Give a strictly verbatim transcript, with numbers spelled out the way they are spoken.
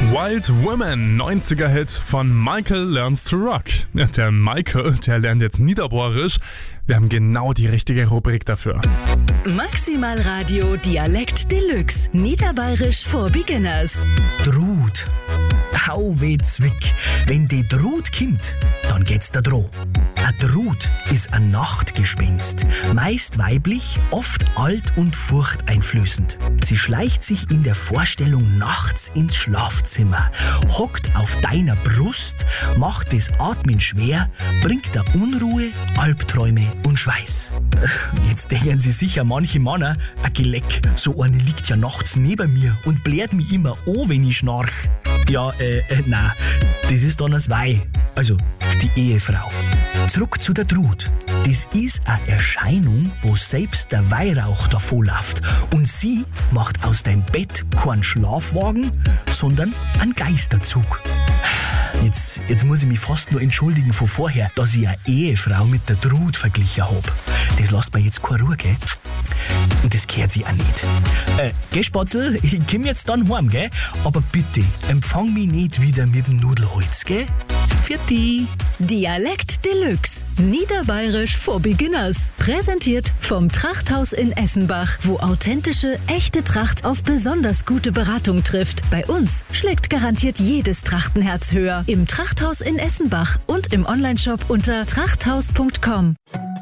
Wild Women, neunziger-Hit von Michael Learns to Rock. Ja, der Michael, der lernt jetzt Niederbohrisch. Wir haben genau die richtige Rubrik dafür. Maximal Radio Dialekt Deluxe. Niederbayerisch for Beginners. Drut. Hau weh Zwick. Wenn die Drut kommt, dann geht's da droh. Ein Drut ist ein Nachtgespenst. Meist weiblich, oft alt und furchteinflößend. Sie schleicht sich in der Vorstellung nachts ins Schlafzimmer, hockt auf deiner Brust, macht das Atmen schwer, bringt da Unruhe, Albträume und Schweiß. Jetzt denken Sie sicher manche Männer, ein Geleck, so eine liegt ja nachts neben mir und blärt mich immer an, wenn ich schnarch. Ja, äh, äh nein, das ist dann das Weih, also die Ehefrau. Zurück zu der Drut. Das ist eine Erscheinung, wo selbst der Weihrauch davonläuft. Und sie macht aus deinem Bett keinen Schlafwagen, sondern einen Geisterzug. Jetzt, jetzt muss ich mich fast nur entschuldigen von vorher, dass ich eine Ehefrau mit der Drut verglichen habe. Das lässt mir jetzt keine Ruhe, gell? Und das gehört sich auch nicht. Äh, gell, Spatzel, ich komm jetzt dann heim, gell? Aber bitte, empfang mich nicht wieder mit dem Nudelholz, gell? Für die. Dialekt Deluxe. Niederbayerisch for Beginners. Präsentiert vom Trachthaus in Essenbach, wo authentische, echte Tracht auf besonders gute Beratung trifft. Bei uns schlägt garantiert jedes Trachtenherz höher. Im Trachthaus in Essenbach und im Onlineshop unter trachthaus punkt com.